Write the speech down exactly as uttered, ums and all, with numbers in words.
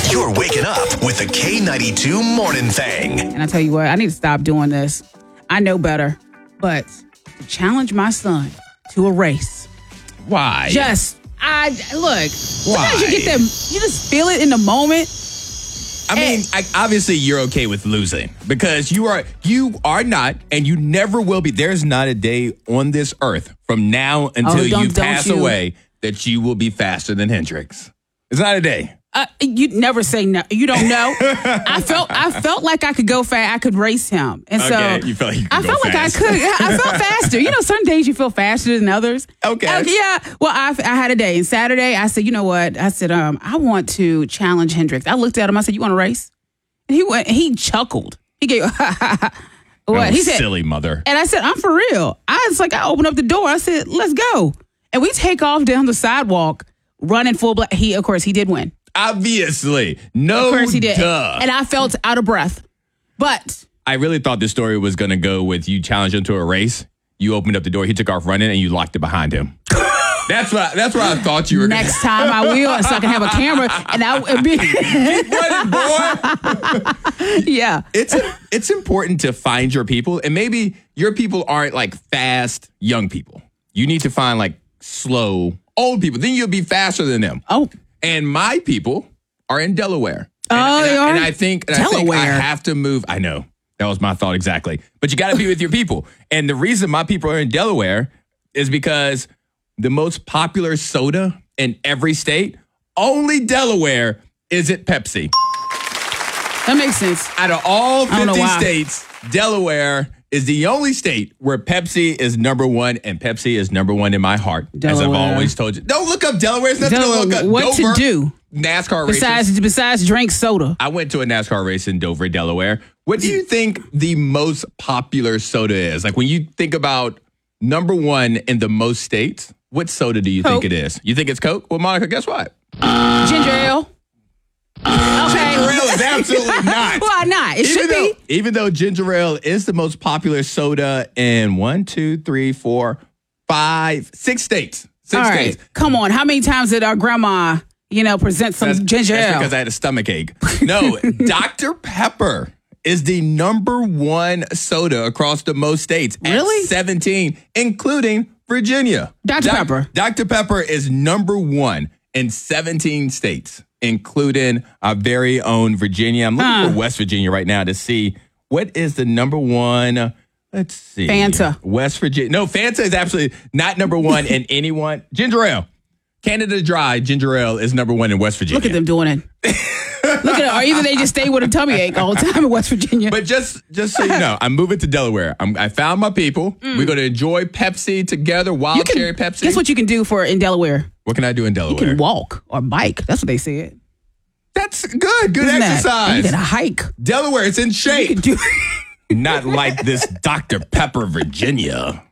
You're waking up with the K ninety-two Morning Thing. And I tell you what, I need to stop doing this. I know better, but to challenge my son to a race. Why? Just, I, look, Why? sometimes you get them, you just feel it in the moment. I mean, I, obviously you're okay with losing because you are you are not, and you never will be. There's not a day on this earth from now until Oh, don't- you don't pass you. away that you will be faster than Hendrix. It's not a day. Uh, you never say no. You don't know. I felt I felt like I could go fast. I could race him, and so Okay, you felt like you could I go felt fast. like I could. I felt faster. You know, some days you feel faster than others. Okay. Uh, yeah. Well, I, I had a day, and Saturday I said, you know what? I said, um, I want to challenge Hendrix. I looked at him. I said, you want to race? And he went. He chuckled. He gave what? Oh, he said, silly mother. and I said, I'm for real. I was like, I opened up the door. I said, let's go. And we take off down the sidewalk, running full black. He, of course, he did win. Obviously. No, Of course he did. duh. And I felt out of breath. But I really thought this story was going to go with you challenging him to a race. You opened up the door, he took off running, and you locked it behind him. That's what that's what I thought you were going to next time I will, so I can have a camera. And I would be, running, boy. yeah. It's it's important to find your people, and maybe your people aren't like fast young people. You need to find like slow old people. Then you'll be faster than them. Oh, And my people are in Delaware. And, Oh, and they I, are? and I think and I think I Delaware. have to move. I know that was my thought exactly. But you got to be with your people. And the reason my people are in Delaware is because the most popular soda in every state, only Delaware, is it Pepsi. that makes sense. Out of all I don't know fifty why. states, Delaware is the only state where Pepsi is number one, and Pepsi is number one in my heart, as I've Delaware. always told you. Don't look up Delaware. It's nothing Delaware, to look up. what to Dover, do? NASCAR races. Besides, besides drink soda. I went to a NASCAR race in Dover, Delaware. What do you think the most popular soda is? Like when you think about number one in the most states, what soda do you Coke. think it is? You think it's Coke? Well, Monica, guess what? Ginger ale. Okay. Ginger ale is absolutely not. Why not? It Even should though, be. even though ginger ale is the most popular soda in one, two, three, four, five, six states. Six All right. states. Come on. How many times did our grandma, you know, present some That's, ginger that's ale? because I had a stomach ache. No, Doctor Pepper is the number one soda across the most states. at Really? seventeen, including Virginia. Doctor Doc- Pepper. Doctor Pepper is number one in seventeen states, including our very own Virginia. I'm looking Huh. for West Virginia right now to see what is the number one. Let's see. Fanta. West Virginia. No, Fanta is absolutely not number one in anyone. Ginger ale. Canada Dry ginger ale is number one in West Virginia. Look at them doing it. Look at it. Or either they just stay with a tummy ache all the time in West Virginia. But just just so you know, I'm moving to Delaware. I'm, I found my people. We're going to enjoy Pepsi together, wild You can- cherry Pepsi. Guess what you can do for in Delaware? What can I do in You Delaware? can walk or bike. That's what they said. That's good. Good Isn't that? exercise. You can hike. Delaware, it's in You shape. can do. Not like this Doctor Pepper, Virginia.